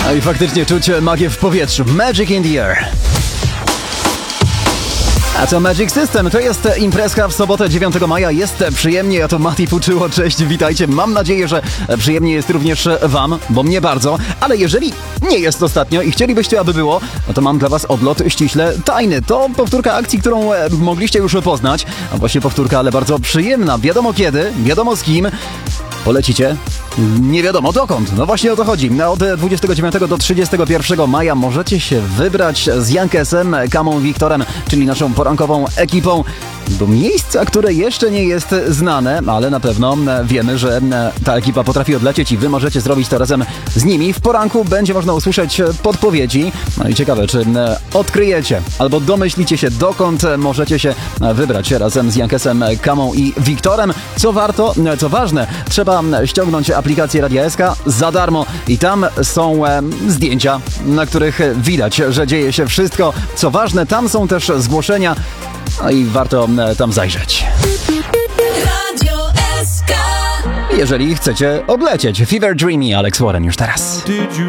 No i faktycznie czuć magię w powietrzu. Magic in the air. A co Magic System? To jest imprezka w sobotę 9 maja. Jest przyjemnie, to Mati Fuczyło. Cześć, witajcie. Mam nadzieję, że przyjemnie jest również wam, bo mnie bardzo. Ale jeżeli nie jest ostatnio i chcielibyście, aby było, no to mam dla was odlot ściśle tajny. To powtórka akcji, którą mogliście już poznać. A właśnie powtórka, ale bardzo przyjemna. Wiadomo kiedy, wiadomo z kim. Polecicie? Nie wiadomo dokąd. No właśnie o to chodzi. Od 29 do 31 maja możecie się wybrać z Jankesem, Kamą, Wiktorem, czyli naszą porankową ekipą, do miejsca, które jeszcze nie jest znane, ale na pewno wiemy, że ta ekipa potrafi odlecieć i wy możecie zrobić to razem z nimi. W poranku będzie można usłyszeć podpowiedzi. No i ciekawe, czy odkryjecie albo domyślicie się, dokąd możecie się wybrać razem z Jankesem, Kamą i Wiktorem. Co warto, co ważne, trzeba ściągnąć aplikację Radia SK za darmo i tam są zdjęcia, na których widać, że dzieje się wszystko. Co ważne, tam są też zgłoszenia. No i warto tam zajrzeć. Radio SK. Jeżeli chcecie odlecieć. Fever Dreamy, Alex Warren już teraz.